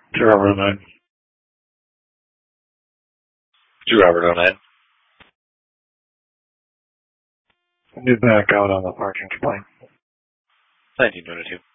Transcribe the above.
To Robert 09. To Robert 09. Be back out on the parking complaint. 1922.